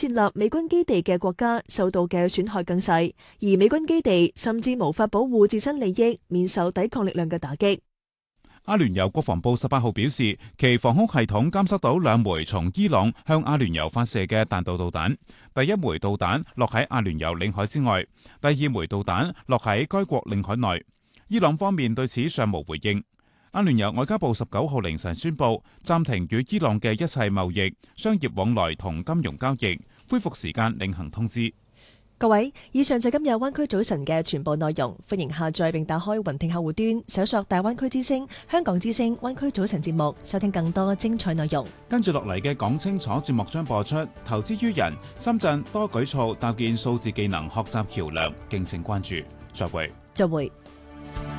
設立美軍基地嘅國家受到嘅損害更細，而美軍基地甚至無法保護自身利益，免受抵抗力量嘅打擊。 阿聯酋國防部18號表示，其防空系統監測到2枚從伊朗向阿聯酋發射嘅彈道導彈，第一枚導彈落喺阿聯酋領海之外，第二枚導彈落喺該國領海內。伊朗方面對此尚無回應。阿聯酋外交部19號凌晨宣布暫停與伊朗嘅一切貿易、商業往來同金融交易，恢復時間另行通知。 各位，以上就今日灣區早晨嘅全部內容，歡迎下載並打開雲聽客戶端，搜索大灣區之聲、香港之聲灣區早晨節目，收聽更多精彩內容。 跟住落嚟嘅講清楚節目將播出，投資於人，深圳多舉措搭建數字技能學習橋樑，敬請關注。再會。